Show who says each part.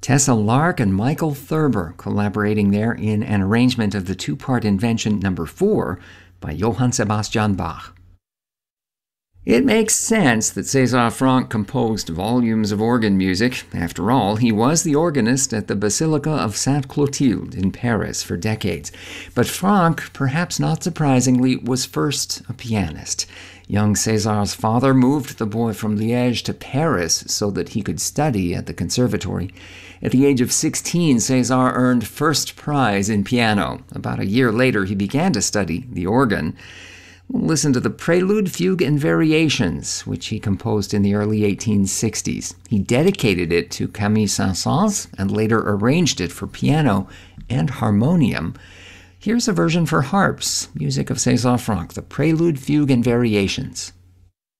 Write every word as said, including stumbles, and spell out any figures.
Speaker 1: Tessa Lark and Michael Thurber collaborating there in an arrangement of the two-part invention number four by Johann Sebastian Bach. It makes sense that César Franck composed volumes of organ music. After all, he was the organist at the Basilica of Sainte Clotilde in Paris for decades. But Franck, perhaps not surprisingly, was first a pianist. Young César's father moved the boy from Liège to Paris so that he could study at the conservatory. At the age of sixteen, César earned first prize in piano. About a year later, he began to study the organ. Listen to the Prelude, Fugue, and Variations, which he composed in the early eighteen sixties. He dedicated it to Camille Saint-Saëns and later arranged it for piano and harmonium. Here's a version for harps, music of César Franck, the Prelude, Fugue, and Variations.